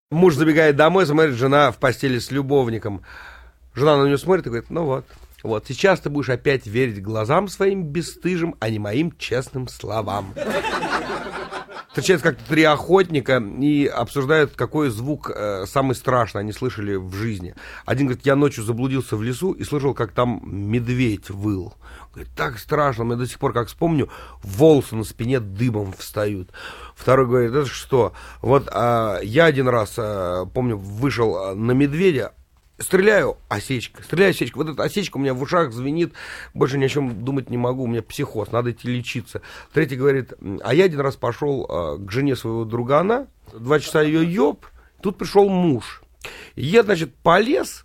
Муж забегает домой, смотрит, жена в постели с любовником. Жена на нее смотрит и говорит, ну вот, сейчас ты будешь опять верить глазам своим бесстыжим, а не моим честным словам. Встречаются как-то три охотника и обсуждают, какой звук самый страшный они слышали в жизни. Один говорит, я ночью заблудился в лесу и слышал, как там медведь выл. Говорит, так страшно, мне до сих пор, как вспомню, волосы на спине дыбом встают. Второй говорит, это что? Вот я один раз, помню, вышел на медведя, стреляю, осечка. Вот эта осечка у меня в ушах звенит, больше ни о чем думать не могу, у меня психоз, надо идти лечиться. Третий говорит, а я один раз пошел к жене своего другана, 2 часа ее ёб, тут пришел муж. И я, значит, полез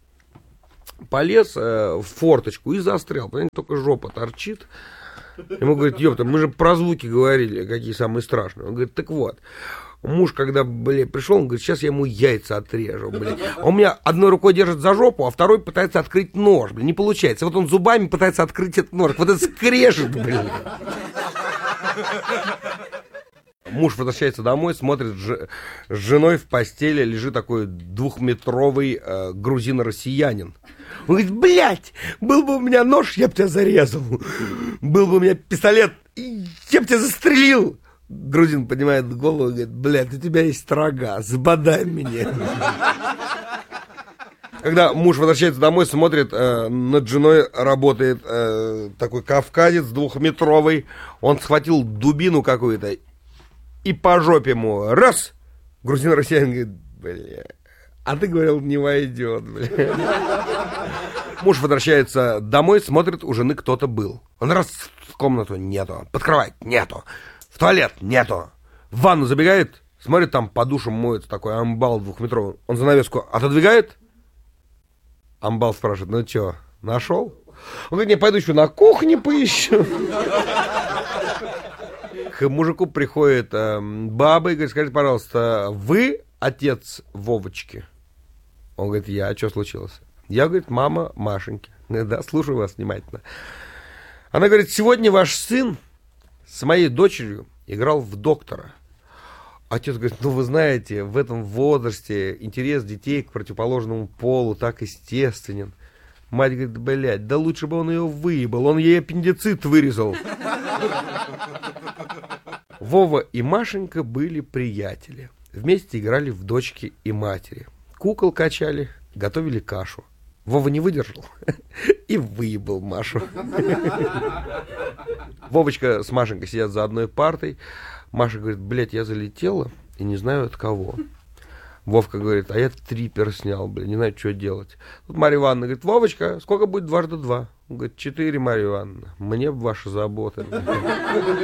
в форточку и застрял, понимаете, только жопа торчит. Ему говорит, ёпта, мы же про звуки говорили, какие самые страшные. Он говорит, так вот. Муж, когда, пришел, он говорит, сейчас я ему яйца отрежу, А у меня одной рукой держит за жопу, а второй пытается открыть нож, не получается. Вот он зубами пытается открыть этот нож, вот это скрежет, Муж возвращается домой, смотрит, с женой в постели лежит такой 2-метровый грузин-россиянин. Он говорит, блядь, был бы у меня нож, я бы тебя зарезал. Был бы у меня пистолет, я бы тебя застрелил. Грузин поднимает голову и говорит, блядь, у тебя есть рога, сбодай меня. Когда муж возвращается домой, смотрит, над женой работает такой кавказец 2-метровый. Он схватил дубину какую-то и по жопе ему раз. Грузин-россиянин говорит, бля, а ты говорил, не войдет, бля. Муж возвращается домой, смотрит, у жены кто-то был. Он раз в комнату, нету, под кровать, нету. В туалет нету. В ванну забегает, смотрит, там по душам моется такой амбал 2-метровый. Он занавеску отодвигает. Амбал спрашивает, ну что, нашел? Он говорит, не, пойду еще на кухне поищу. К мужику приходит баба и говорит, скажите, пожалуйста, вы отец Вовочки? Он говорит, я, а что случилось? Я, говорит, мама Машеньки. Да, слушаю вас внимательно. Она говорит, сегодня ваш сын с моей дочерью играл в доктора. Отец говорит, ну вы знаете, в этом возрасте интерес детей к противоположному полу так естественен. Мать говорит, блядь, да лучше бы он ее выебал, он ей аппендицит вырезал. Вова и Машенька были приятели. Вместе играли в дочки и матери. Кукол качали, готовили кашу. Вова не выдержал и выебал Машу. Вовочка с Машенькой сидят за одной партой. Маша говорит, блядь, я залетела и не знаю от кого. Вовка говорит, а я трипер снял, блядь, не знаю, что делать. Тут Марья Ивановна говорит, Вовочка, сколько будет 2 × 2? Он говорит, 4, Марья Ивановна, мне бы ваша забота.